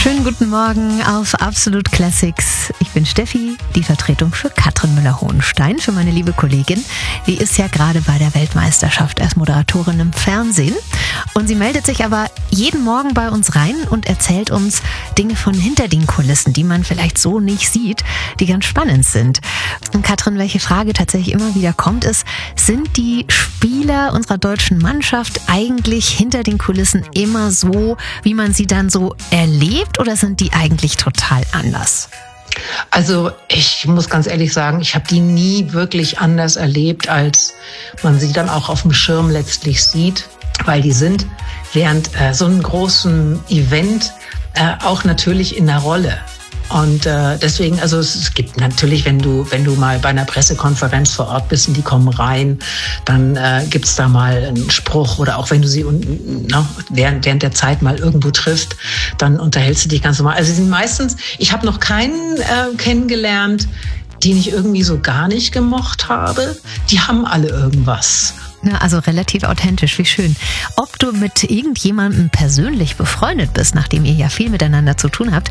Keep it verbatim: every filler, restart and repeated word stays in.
Schönen guten Morgen auf Absolut Classics. Ich bin Steffi, die Vertretung für Katrin Müller-Hohenstein, für meine liebe Kollegin. Die ist ja gerade bei der Weltmeisterschaft als Moderatorin im Fernsehen. Und sie meldet sich aber jeden Morgen bei uns rein und erzählt uns Dinge von hinter den Kulissen, die man vielleicht so nicht sieht, die ganz spannend sind. Und Katrin, welche Frage tatsächlich immer wieder kommt, ist, sind die Spieler unserer deutschen Mannschaft eigentlich hinter den Kulissen immer so, wie man sie dann so erlebt, oder sind die eigentlich total anders? Also ich muss ganz ehrlich sagen, ich habe die nie wirklich anders erlebt, als man sie dann auch auf dem Schirm letztlich sieht, weil die sind während äh, so einem großen Event äh, auch natürlich in der Rolle. Und äh, deswegen, also es, es gibt natürlich, wenn du wenn du mal bei einer Pressekonferenz vor Ort bist und die kommen rein, dann äh, gibt's da mal einen Spruch, oder auch wenn du sie unten, no, während, während der Zeit mal irgendwo triffst, dann unterhältst du dich ganz normal. Also sie sind meistens, ich habe noch keinen äh, kennengelernt, den ich irgendwie so gar nicht gemocht habe. Die haben alle irgendwas. Na, also relativ authentisch, wie schön. Ob du mit irgendjemandem persönlich befreundet bist, nachdem ihr ja viel miteinander zu tun habt,